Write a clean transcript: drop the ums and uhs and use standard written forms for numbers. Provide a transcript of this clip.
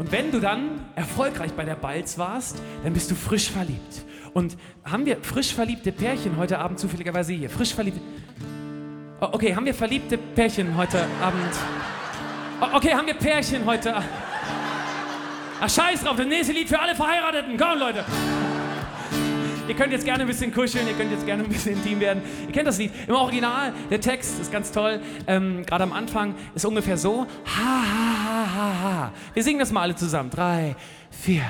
Und wenn du dann erfolgreich bei der Balz warst, dann bist du frisch verliebt. Und haben wir frisch verliebte Pärchen heute Abend zufälligerweise hier? Frisch verliebte... Oh, okay, haben wir verliebte Pärchen heute Abend? Oh, okay, haben wir Pärchen heute Abend? Ach, scheiß drauf, das nächste Lied für alle Verheirateten. Komm, Leute. Ihr könnt jetzt gerne ein bisschen kuscheln, ihr könnt jetzt gerne ein bisschen intim werden. Ihr kennt das Lied. Im Original, der Text ist ganz toll. Gerade am Anfang ist ungefähr so. Ha, ha, ha, ha, ha. Wir singen das mal alle zusammen. 3, 4.